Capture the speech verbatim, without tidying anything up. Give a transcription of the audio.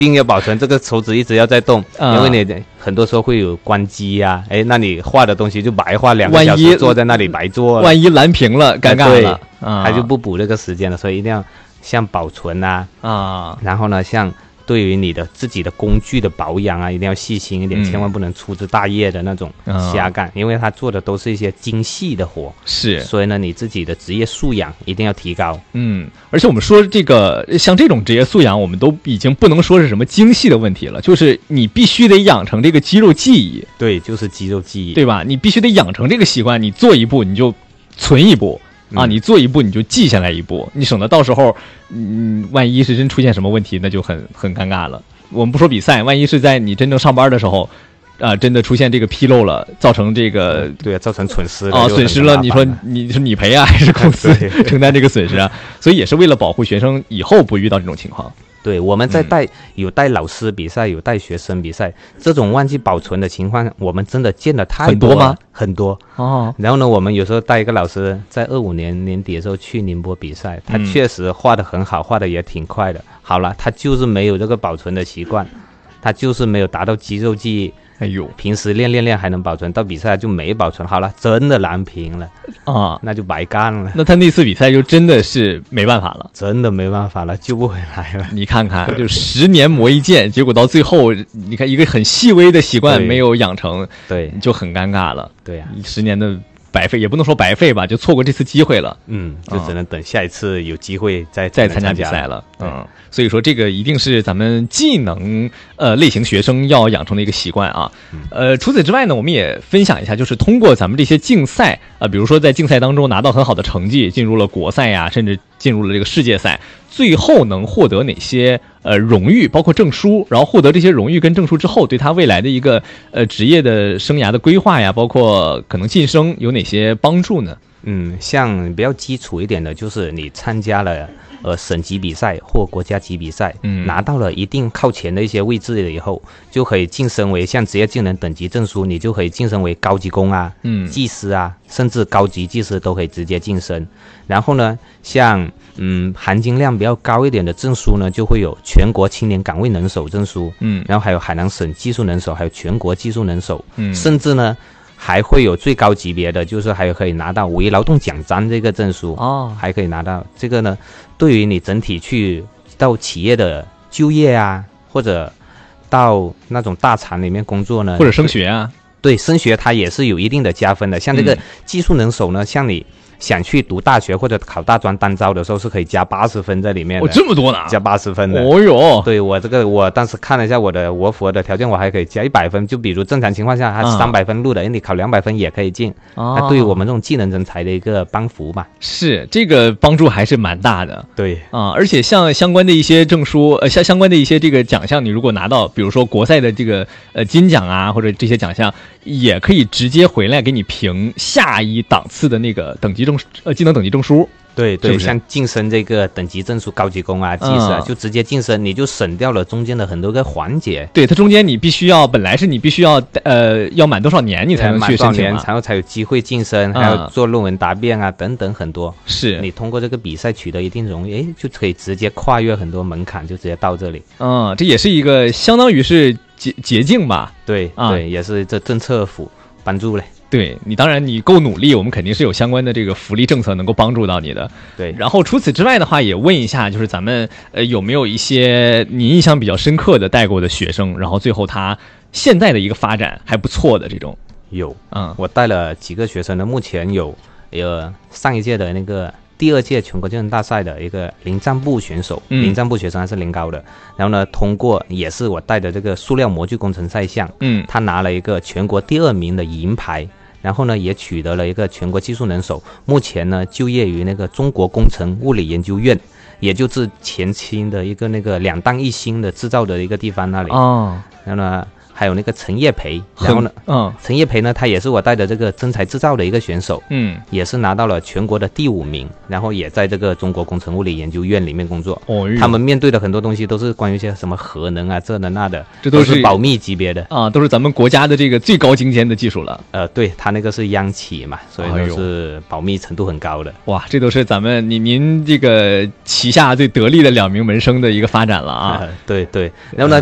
一定要保存，这个手指一直要在动，嗯、因为你很多时候会有关机呀、啊，哎，那你画的东西就白画两个小时，坐在那里白做了， 万一蓝屏了，尴尬了， 他、嗯、就不补这个时间了，所以一定要像保存啊，啊，然后呢，像。对于你的自己的工具的保养啊，一定要细心一点，嗯、千万不能粗枝大叶的那种瞎干，嗯、因为他做的都是一些精细的活， 是， 所以呢，你自己的职业素养一定要提高。 嗯，而且我们说这个像这种职业素养，我们都已经不能说是什么精细的问题了，就是你必须得养成这个肌肉记忆。 对，就是肌肉记忆， 对吧？你必须得养成这个习惯，你做一步你就存一步。啊，你做一步你就记下来一步，你省得到时候，嗯，万一是真出现什么问题，那就很很尴尬了。我们不说比赛，万一是在你真正上班的时候，啊、呃，真的出现这个纰漏了，造成这个对，造成损失啊，损失了，你说你是你赔啊，还是公司承担这个损失啊？所以也是为了保护学生以后不遇到这种情况。 对，我们在带、嗯、有带老师比赛，有带学生比赛，这种忘记保存的情况，我们真的见得太多了， 很多吗？ 很多哦。 然后呢，我们有时候带一个老师，在二五年年底的时候去宁波比赛，他确实画得很好，画得也挺快的。好了，他就是没有这个保存的习惯，他就是没有达到肌肉记忆。 哎呦， 平时练练练还能保存，到比赛就没保存好了，真的蓝屏了啊，那就白干了。 那他那次比赛就真的是没办法了， 真的没办法了，救不回来了。 你看看，就十年磨一剑，结果到最后，你看一个很细微的习惯没有养成， 对， 就很尴尬了。 对呀、 啊，十年的白费也不能说白费吧，就错过这次机会了。 嗯，就只能等下一次有机会再再参加比赛了。嗯，所以说这个一定是咱们技能呃类型学生要养成的一个习惯啊。呃，除此之外呢，我们也分享一下，就是通过咱们这些竞赛啊、呃，比如说在竞赛当中拿到很好的成绩，进入了国赛呀、啊，甚至进入了这个世界赛，最后能获得哪些呃荣誉，包括证书，然后获得这些荣誉跟证书之后，对他未来的一个呃职业的生涯的规划呀，包括可能晋升有哪些帮助呢？ 嗯，像比较基础一点的，就是你参加了呃省级比赛或国家级比赛，嗯，拿到了一定靠前的一些位置了以后，就可以晋升为像职业技能等级证书，你就可以晋升为高级工啊，嗯，技师啊，甚至高级技师都可以直接晋升。然后呢，像嗯含金量比较高一点的证书呢，就会有全国青年岗位能手证书，嗯，然后还有海南省技术能手，还有全国技术能手，嗯，甚至呢。还会有最高级别的，就是还有可以拿到五一劳动奖章这个证书哦，还可以拿到这个呢。对于你整体去到企业的就业啊，或者到那种大厂里面工作呢， 或者升学啊， 对，升学它也是有一定的加分的。像这个技术能手呢，嗯、像你想去读大学或者考大专单招的时候，是可以加八十分在里面的。 哦，这么多呢？ 加八十分的。 哦哟， 对我这个，我当时看了一下我的我符合的条件，我还可以加一百分。就比如正常情况下，它是三百分录的，嗯、你考两百分也可以进。哦，那对于我们这种技能人才的一个帮扶吧。 是，这个帮助还是蛮大的。 对啊，而且像相关的一些证书，呃，相相关的一些这个奖项，你如果拿到，比如说国赛的这个呃金奖啊，或者这些奖项，也可以直接回来给你评下一档次的那个等级证呃技能等级证书。 对对， 是是像晋升这个等级证书，高级工啊、技师啊，嗯、就直接晋升，你就省掉了中间的很多个环节。 对，它中间你必须要，本来是你必须要呃要满多少年你才能去申请嘛， 然后才有机会晋升，还有做论文答辩啊、嗯、等等很多。 是你通过这个比赛取得一定荣誉，哎，就可以直接跨越很多门槛，就直接到这里。 嗯，这也是一个相当于是捷捷径吧？ 对、啊、对，也是这政策辅帮助嘞。 对你，当然你够努力，我们肯定是有相关的这个福利政策能够帮助到你的。 对， 然后除此之外的话，也问一下，就是咱们呃有没有一些你印象比较深刻的带过的学生，然后最后他现在的一个发展还不错的这种？ 有，嗯，我带了几个学生呢，目前有呃上一届的那个第二届全国技能大赛的一个零站步选手，嗯、零站步学生还是零高的，然后呢，通过也是我带的这个塑料模具工程赛项，嗯，他拿了一个全国第二名的银牌。然后呢，也取得了一个全国技术能手，目前呢就业于那个中国工程物理研究院，也就是前期的一个那个两弹一星的制造的一个地方那里。哦，然后呢， 还有那个陈业培，然后呢，嗯，陈业培呢，他也是我带的这个真材制造的一个选手，嗯，也是拿到了全国的第五名，然后也在这个中国工程物理研究院里面工作。哦，他们面对的很多东西都是关于一些什么核能啊、这的那的， 这都是保密级别的啊，都是咱们国家的这个最高精尖的技术了。 呃，对，他那个是央企嘛，所以都是保密程度很高的。 哇，这都是咱们您您这个旗下最得力的两名门生的一个发展了啊。 呃、对对，然后呢。